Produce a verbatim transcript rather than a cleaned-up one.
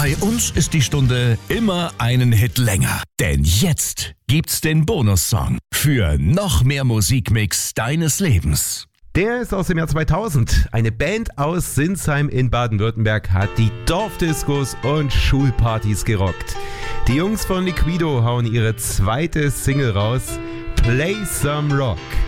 Bei uns ist die Stunde immer einen Hit länger. Denn jetzt gibt's den Bonussong für noch mehr Musikmix deines Lebens. Der ist aus dem Jahr zweitausend. Eine Band aus Sinsheim in Baden-Württemberg hat die Dorfdiskos und Schulpartys gerockt. Die Jungs von Liquido hauen ihre zweite Single raus, Play Some Rock.